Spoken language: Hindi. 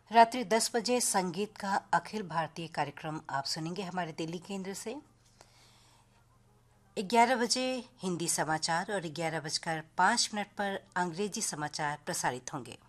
रात्रि 10 बजे संगीत का अखिल भारतीय कार्यक्रम आप सुनेंगे हमारे दिल्ली केंद्र से। 11 बजे हिंदी समाचार और 11 बजकर 5 मिनट पर अंग्रेजी समाचार प्रसारित होंगे।